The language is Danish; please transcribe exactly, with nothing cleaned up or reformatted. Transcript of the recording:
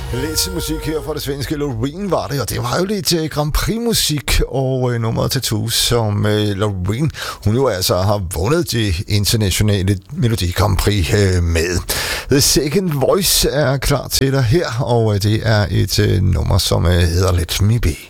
Lidt musik her fra det svenske Loreen var det, og det var jo lidt uh, Grand Prix-musik og uh, nummeret Tattoo, som uh, Loreen, hun jo altså har vundet det internationale Melodi Grand Prix uh, med. The Second Voice er klar til dig her, og uh, det er et uh, nummer, som uh, hedder Let Me Be.